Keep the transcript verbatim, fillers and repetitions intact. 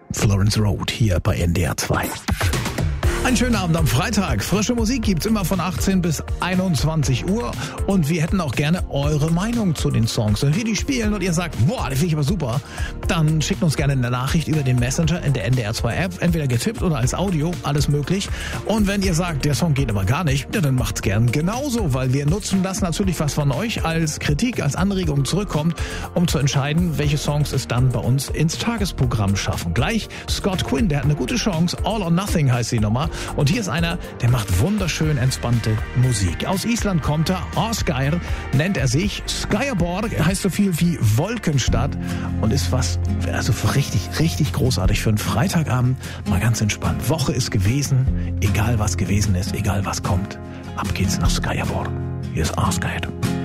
Florence Road hier bei N D R zwei. Einen schönen Abend am Freitag. Frische Musik gibt's immer von achtzehn bis einundzwanzig Uhr. Und wir hätten auch gerne eure Meinung zu den Songs. Wenn wir die spielen und ihr sagt, boah, die finde ich aber super, dann schickt uns gerne eine Nachricht über den Messenger in der N D R zwei App. Entweder getippt oder als Audio, alles möglich. Und wenn ihr sagt, der Song geht aber gar nicht, ja, dann macht's gern genauso, weil wir nutzen das natürlich, was von euch als Kritik, als Anregung zurückkommt, um zu entscheiden, welche Songs es dann bei uns ins Tagesprogramm schaffen. Gleich Scott Quinn, der hat eine gute Chance. All or Nothing heißt die Nummer. Und hier ist einer, der macht wunderschön entspannte Musik. Aus Island kommt er, Ásgeir nennt er sich. Skýrborg heißt so viel wie Wolkenstadt und ist was, also richtig, richtig großartig für einen Freitagabend. Mal ganz entspannt. Woche ist gewesen, egal was gewesen ist, egal was kommt. Ab geht's nach Skýrborg. Hier ist Ásgeir.